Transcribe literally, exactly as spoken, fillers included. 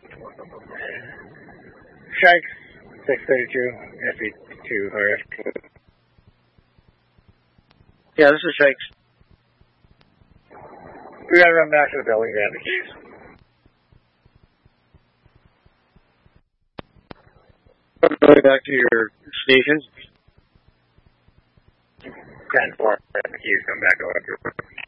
Shanks, six thirty-two, S E two, or S E two. Yeah, this is Shanks. We gotta run back to the building, grab the keys. Going back to your station. ten four, grab the keys, come back over.